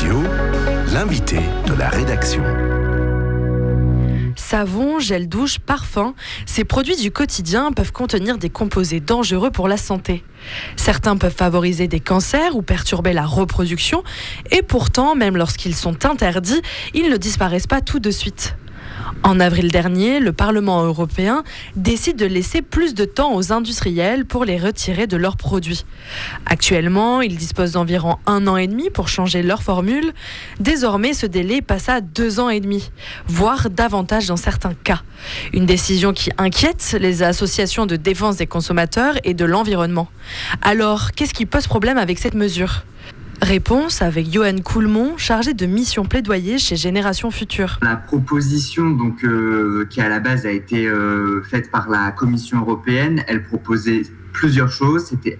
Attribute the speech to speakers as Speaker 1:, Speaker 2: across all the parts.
Speaker 1: Radio, l'invité de la rédaction.
Speaker 2: Savon, gel douche, parfum, ces produits du quotidien peuvent contenir des composés dangereux pour la santé. Certains peuvent favoriser des cancers ou perturber la reproduction, et pourtant, même lorsqu'ils sont interdits, ils ne disparaissent pas tout de suite. En avril dernier, le Parlement européen décide de laisser plus de temps aux industriels pour les retirer de leurs produits. Actuellement, ils disposent d'environ 1 an et demi pour changer leur formule. Désormais, ce délai passe à 2 ans et demi, voire davantage dans certains cas. Une décision qui inquiète les associations de défense des consommateurs et de l'environnement. Alors, qu'est-ce qui pose problème avec cette mesure ? Réponse avec Johan Coulmont, chargé de mission plaidoyer chez Génération Future.
Speaker 3: La proposition qui à la base a été faite par la Commission européenne, elle proposait plusieurs choses. C'était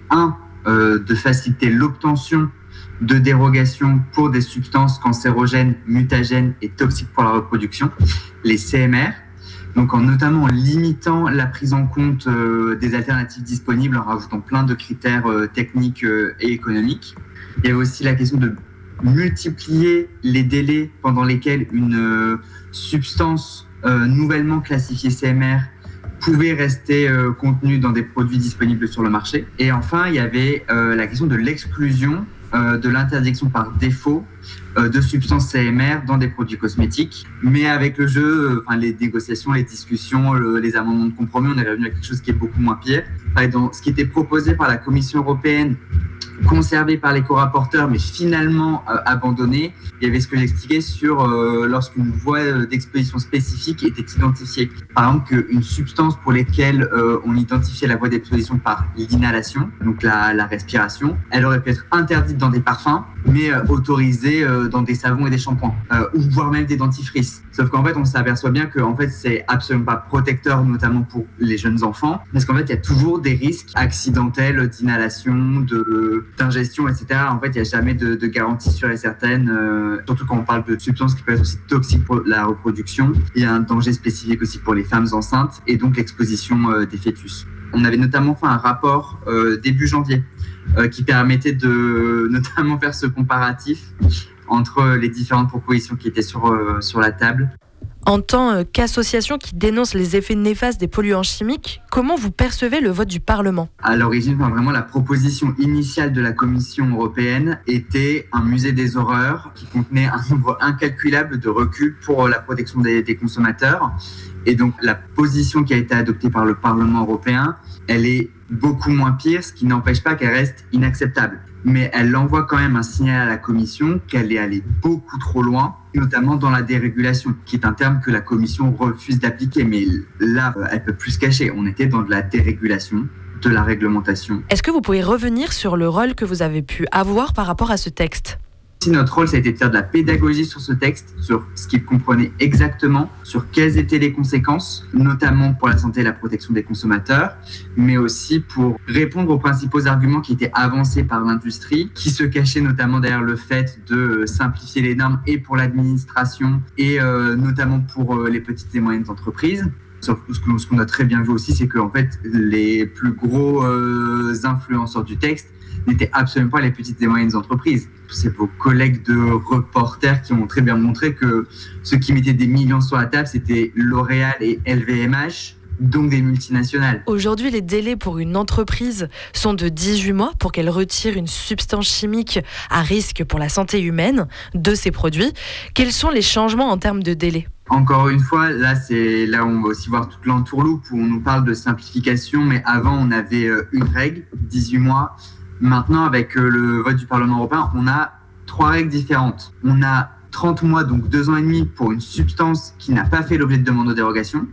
Speaker 3: de faciliter l'obtention de dérogations pour des substances cancérogènes, mutagènes et toxiques pour la reproduction, les CMR. Donc notamment en limitant la prise en compte des alternatives disponibles en rajoutant plein de critères techniques et économiques. Il y avait aussi la question de multiplier les délais pendant lesquels une substance nouvellement classifiée CMR pouvait rester contenue dans des produits disponibles sur le marché. Et enfin, il y avait la question de l'exclusion de l'interdiction par défaut de substances CMR dans des produits cosmétiques. Mais avec le jeu, les négociations, les discussions, les amendements de compromis, on est revenu à quelque chose qui est beaucoup moins pire. Dans ce qui était proposé par la Commission européenne, conservé par les co-rapporteurs, mais finalement abandonné. Il y avait ce que j'expliquais sur lorsqu'une voie d'exposition spécifique était identifiée. Par exemple, qu'une substance pour laquelle on identifiait la voie d'exposition par l'inhalation, donc la respiration, elle aurait pu être interdite dans des parfums, mais autorisée dans des savons et des shampoings, ou voire même des dentifrices. Sauf qu'en fait, on s'aperçoit bien que c'est absolument pas protecteur, notamment pour les jeunes enfants, parce qu'en fait, il y a toujours des risques accidentels d'inhalation, d'ingestion, etc. En fait, il n'y a jamais de garantie sûre et certaine, surtout quand on parle de substances qui peuvent être aussi toxiques pour la reproduction. Il y a un danger spécifique aussi pour les femmes enceintes et donc l'exposition des fœtus. On avait notamment fait un rapport début janvier qui permettait de notamment faire ce comparatif entre les différentes propositions qui étaient sur la table.
Speaker 2: En tant qu'association qui dénonce les effets néfastes des polluants chimiques, comment vous percevez le vote du Parlement ?
Speaker 3: À l'origine, vraiment, la proposition initiale de la Commission européenne était un musée des horreurs qui contenait un nombre incalculable de reculs pour la protection des consommateurs. Et donc, la position qui a été adoptée par le Parlement européen, elle est beaucoup moins pire, ce qui n'empêche pas qu'elle reste inacceptable. Mais elle envoie quand même un signal à la Commission qu'elle est allée beaucoup trop loin, notamment dans la dérégulation, qui est un terme que la Commission refuse d'appliquer. Mais là, elle peut plus se cacher. On était dans de la dérégulation, de la réglementation.
Speaker 2: Est-ce que vous pouvez revenir sur le rôle que vous avez pu avoir par rapport à ce texte ?
Speaker 3: Notre rôle, ça a été de faire de la pédagogie sur ce texte, sur ce qu'il comprenait exactement, sur quelles étaient les conséquences, notamment pour la santé et la protection des consommateurs, mais aussi pour répondre aux principaux arguments qui étaient avancés par l'industrie, qui se cachaient notamment derrière le fait de simplifier les normes et pour l'administration et notamment pour les petites et moyennes entreprises. Sauf que ce qu'on a très bien vu aussi, c'est que en fait, les plus gros influenceurs du texte n'étaient absolument pas les petites et moyennes entreprises. C'est vos collègues de reporters qui ont très bien montré que ceux qui mettaient des millions sur la table, c'était L'Oréal et LVMH, donc des multinationales.
Speaker 2: Aujourd'hui, les délais pour une entreprise sont de 18 mois pour qu'elle retire une substance chimique à risque pour la santé humaine de ses produits. Quels sont les changements en termes de délai ?
Speaker 3: Encore une fois, là où on va aussi voir toute l'entourloupe où on nous parle de simplification, mais avant on avait une règle, 18 mois. Maintenant, avec le vote du Parlement européen, on a 3 règles différentes. On a 30 mois, donc 2 ans et demi pour une substance qui n'a pas fait l'objet de demande de dérogation.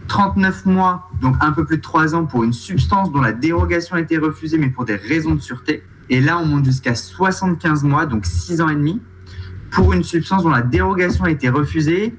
Speaker 3: 39 mois, donc un peu plus de 3 ans pour une substance dont la dérogation a été refusée, mais pour des raisons de sûreté. Et là, on monte jusqu'à 75 mois, donc 6 ans et demi, pour une substance dont la dérogation a été refusée,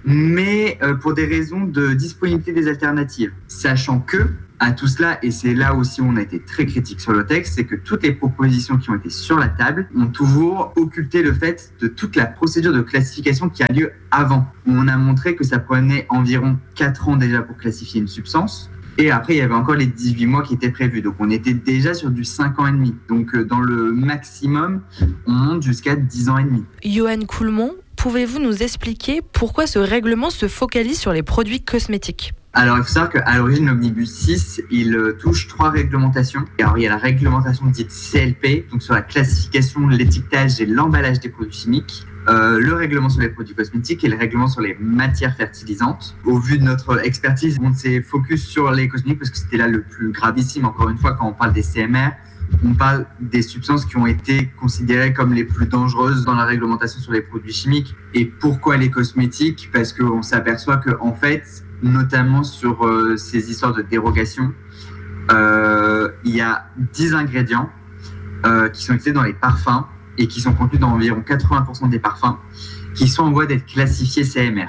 Speaker 3: mais pour des raisons de disponibilité des alternatives. Sachant que, à tout cela, et c'est là aussi où on a été très critique sur le texte, c'est que toutes les propositions qui ont été sur la table ont toujours occulté le fait de toute la procédure de classification qui a lieu avant. On a montré que ça prenait environ 4 ans déjà pour classifier une substance, Et après, il y avait encore les 18 mois qui étaient prévus. Donc, on était déjà sur du 5 ans et demi. Donc, dans le maximum, on monte jusqu'à 10 ans et demi.
Speaker 2: Johan Coulmont, pouvez-vous nous expliquer pourquoi ce règlement se focalise sur les produits cosmétiques ?
Speaker 3: Alors, il faut savoir qu'à l'origine, l'Omnibus 6, il touche 3 réglementations. Alors, il y a la réglementation dite CLP, donc sur la classification, l'étiquetage et l'emballage des produits chimiques. Le règlement sur les produits cosmétiques et le règlement sur les matières fertilisantes. Au vu de notre expertise, on s'est focus sur les cosmétiques parce que c'était là le plus gravissime. Encore une fois, quand on parle des CMR, on parle des substances qui ont été considérées comme les plus dangereuses dans la réglementation sur les produits chimiques. Et pourquoi les cosmétiques ? Parce qu'on s'aperçoit qu'en fait, notamment sur ces histoires de dérogation, il y a 10 ingrédients qui sont utilisés dans les parfums et qui sont contenus dans environ 80% des parfums, qui sont en voie d'être classifiés CMR.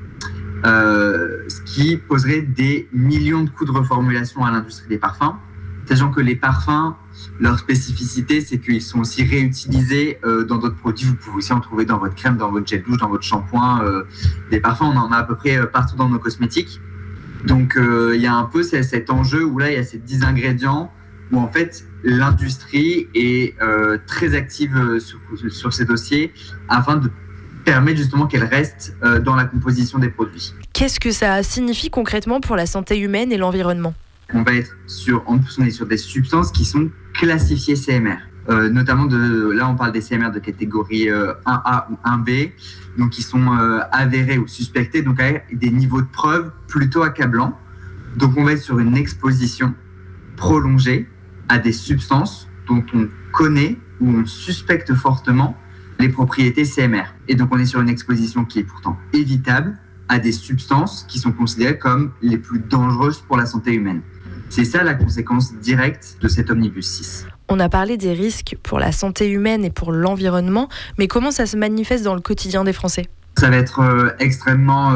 Speaker 3: Ce qui poserait des millions de coûts de reformulation à l'industrie des parfums, sachant que les parfums, leur spécificité, c'est qu'ils sont aussi réutilisés dans d'autres produits. Vous pouvez aussi en trouver dans votre crème, dans votre gel douche, dans votre shampoing. Des parfums, on en a à peu près partout dans nos cosmétiques. Donc, il y a un peu cet enjeu où là, il y a ces 10 ingrédients où en fait l'industrie est très active sur ces dossiers afin de permettre justement qu'elle reste dans la composition des produits.
Speaker 2: Qu'est-ce que ça signifie concrètement pour la santé humaine et l'environnement ?
Speaker 3: On va être en plus on est sur des substances qui sont classifiées CMR. Notamment là on parle des CMR de catégorie 1A ou 1B, donc qui sont avérés ou suspectés, donc avec des niveaux de preuve plutôt accablants. Donc on va être sur une exposition prolongée à des substances dont on connaît ou on suspecte fortement les propriétés CMR. Et donc on est sur une exposition qui est pourtant évitable à des substances qui sont considérées comme les plus dangereuses pour la santé humaine. C'est ça la conséquence directe de cet Omnibus 6.
Speaker 2: On a parlé des risques pour la santé humaine et pour l'environnement, mais comment ça se manifeste dans le quotidien des Français ?
Speaker 3: Ça va être extrêmement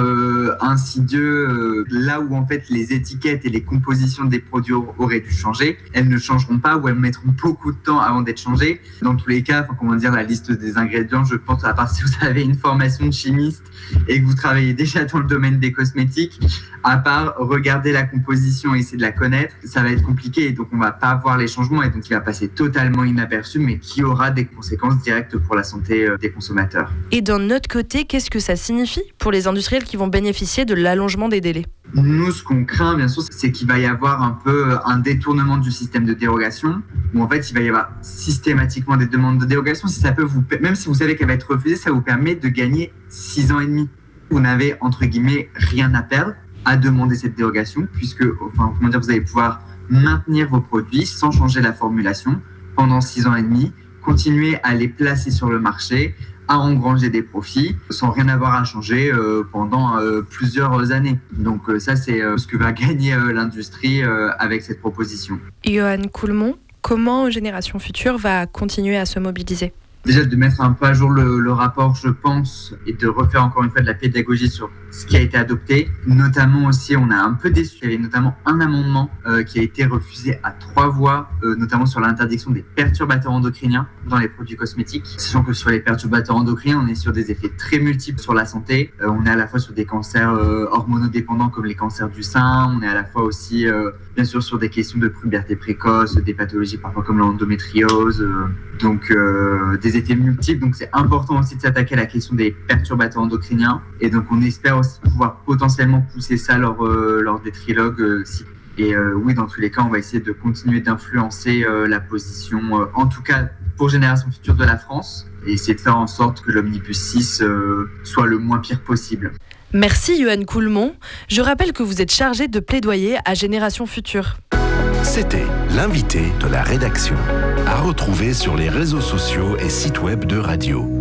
Speaker 3: insidieux, là où en fait les étiquettes et les compositions des produits auraient dû changer, elles ne changeront pas ou elles mettront beaucoup de temps avant d'être changées. Dans tous les cas, la liste des ingrédients, je pense, à part si vous avez une formation de chimiste et que vous travaillez déjà dans le domaine des cosmétiques, à part regarder la composition et essayer de la connaître, ça va être compliqué et donc on va pas voir les changements et donc il va passer totalement inaperçu, mais qui aura des conséquences directes pour la santé des consommateurs.
Speaker 2: Et d'un autre côté, qu'est-ce que ça signifie pour les industriels qui vont bénéficier de l'allongement des délais ?
Speaker 3: Nous, ce qu'on craint, bien sûr, c'est qu'il va y avoir un peu un détournement du système de dérogation, où en fait, il va y avoir systématiquement des demandes de dérogation. Si ça peut même si vous savez qu'elle va être refusée, ça vous permet de gagner 6 ans et demi. Vous n'avez, entre guillemets, rien à perdre à demander cette dérogation, puisque, vous allez pouvoir maintenir vos produits sans changer la formulation pendant 6 ans et demi, continuer à les placer sur le marché, à engranger des profits sans rien avoir à changer pendant plusieurs années. Donc ça, c'est ce que va gagner l'industrie avec cette proposition.
Speaker 2: Johan Coulmont, comment Génération Future va continuer à se mobiliser ?
Speaker 3: Déjà de mettre un peu à jour le rapport, je pense, et de refaire encore une fois de la pédagogie sur ce qui a été adopté. Notamment aussi, on a un peu déçu, il y avait notamment un amendement qui a été refusé à 3 voix, notamment sur l'interdiction des perturbateurs endocriniens dans les produits cosmétiques. Sachant que sur les perturbateurs endocriniens, on est sur des effets très multiples sur la santé. On est à la fois sur des cancers hormonodépendants comme les cancers du sein, on est à la fois aussi, bien sûr, sur des questions de puberté précoce, des pathologies parfois comme l'endométriose, donc des effets multiples. Donc c'est important aussi de s'attaquer à la question des perturbateurs endocriniens. Et donc on espère aussi pouvoir potentiellement pousser ça lors des trilogues. Et oui, dans tous les cas, on va essayer de continuer d'influencer la position, en tout cas pour Génération Future de la France, et essayer de faire en sorte que l'Omnibus 6 soit le moins pire possible.
Speaker 2: Merci Johan Coulmont. Je rappelle que vous êtes chargé de plaidoyer à Génération Future.
Speaker 1: C'était l'invité de la rédaction, à retrouver sur les réseaux sociaux et sites web de Radio.